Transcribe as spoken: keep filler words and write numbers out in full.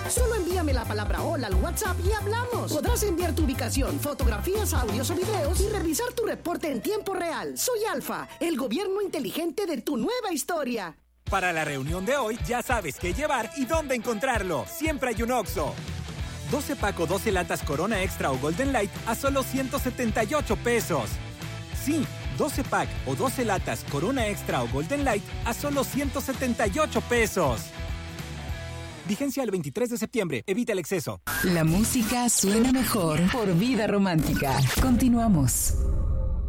Solo envíame la palabra hola al WhatsApp y hablamos. Podrás enviar tu ubicación, fotografías, audios o videos y revisar tu reporte en tiempo real. Soy Alfa, el gobierno inteligente de tu nueva historia. Para la reunión de hoy, ya sabes qué llevar y dónde encontrarlo. Siempre hay un Oxxo. doce pack o doce latas Corona Extra o Golden Light a solo ciento setenta y ocho pesos. Sí, doce pack o doce latas Corona Extra o Golden Light a solo ciento setenta y ocho pesos. Vigencia el veintitrés de septiembre. Evita el exceso. La música suena mejor por Vida Romántica. Continuamos.